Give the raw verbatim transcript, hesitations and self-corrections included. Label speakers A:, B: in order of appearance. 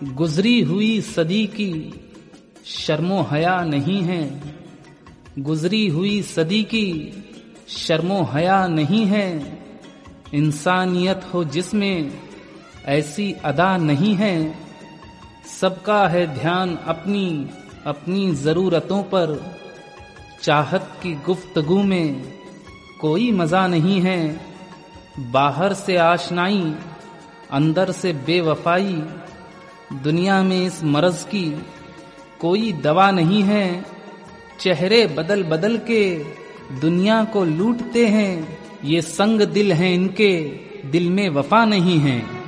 A: गुजरी हुई सदी की शर्मो हया नहीं है, गुजरी हुई सदी की शर्मो हया नहीं है। इंसानियत हो जिसमें ऐसी अदा नहीं है। सबका है ध्यान अपनी अपनी ज़रूरतों पर, चाहत की गुफ्तगू में कोई मज़ा नहीं है। बाहर से आशनाई अंदर से बेवफाई, दुनिया में इस मर्ज़ की कोई दवा नहीं है। चेहरे बदल बदल के दुनिया को लूटते हैं, ये संग दिल हैं इनके दिल में वफा नहीं है।